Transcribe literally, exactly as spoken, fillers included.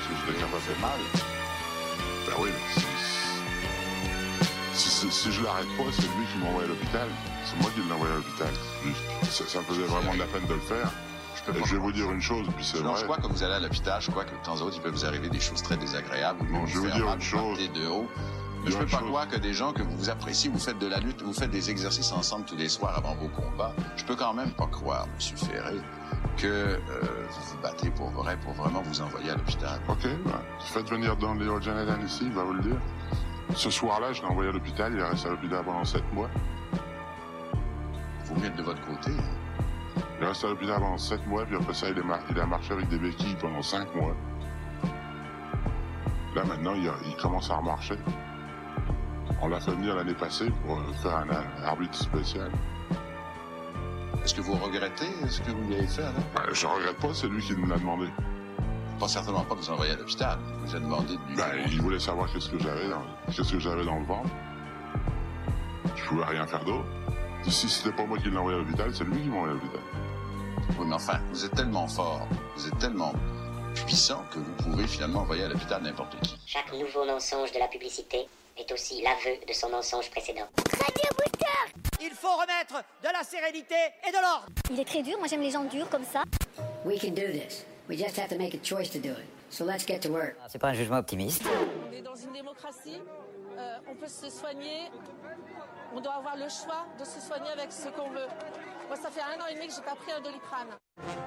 si j'étais capable de mal. Ben oui, mais si, si, si je l'arrête pas, c'est lui qui m'envoie à l'hôpital. C'est moi qui l'ai envoyé à l'hôpital. Ça, ça me faisait vraiment de la peine de le faire. Je, je vais vous dire une chose, puis c'est non, vrai. Je crois que vous allez à l'hôpital, je crois que de temps en temps, il peut vous arriver des choses très désagréables. Bon, je vais vous dire une chose. De haut. Mais je ne peux pas chose. croire que des gens que vous appréciez, vous faites de la lutte, vous faites des exercices ensemble tous les soirs avant vos combats. Je peux quand même pas croire, M. Ferré, que euh, vous vous battez pour vrai, pour vraiment vous envoyer à l'hôpital. OK, ben, faites venir Don Léo Jonathan ici, il va vous le dire. Ce soir-là, je l'ai envoyé à l'hôpital, il est resté à l'hôpital pendant sept mois. Vous vous mettez de votre côté. Il est resté à l'hôpital pendant sept mois, puis après ça, il, est mar- il a marché avec des béquilles pendant cinq mois. Là, maintenant, il, a, il commence à remarcher. On l'a fait venir l'année passée pour faire un, un arbitre spécial. Est-ce que vous regrettez ce que vous lui avez fait, là? Ben, je regrette pas, c'est lui qui me l'a demandé. Pas certainement pas que vous envoyez à l'hôpital. Il vous a demandé de lui... Ben, il voulait savoir qu'est-ce que j'avais dans, qu'est-ce que j'avais dans le ventre. Je pouvais rien faire d'autre. Si c'était pas moi qui l'ai envoyé à l'hôpital, c'est lui qui m'a envoyé à l'hôpital. Oui, mais enfin, vous êtes tellement fort, vous êtes tellement puissant que vous pouvez finalement envoyer à l'hôpital n'importe qui. Chaque nouveau mensonge de la publicité est aussi l'aveu de son mensonge précédent. Radio Bouster! Il faut remettre de la sérénité et de l'ordre. Il est très dur, moi j'aime les gens durs comme ça. We can do this. We just have to make a choice to do it. So let's get to work. C'est pas un jugement optimiste. On est dans une démocratie, euh, on peut se soigner, on doit avoir le choix de se soigner avec ce qu'on veut. Moi ça fait un an et demi que j'ai pas pris un Doliprane.